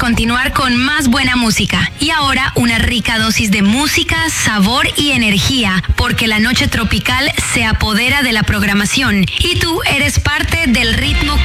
continuar con más buena música. Y ahora una rica dosis de música, sabor y energía, porque la noche tropical se apodera de la programación y tú eres parte del ritmo